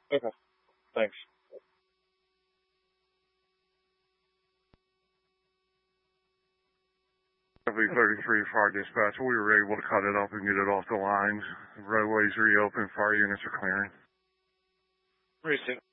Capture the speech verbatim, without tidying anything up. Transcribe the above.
Okay. Thanks. W thirty-three Fire Dispatch. We were able to cut it up and get it off the lines. The roadways reopened. Fire units are clearing. Precinct.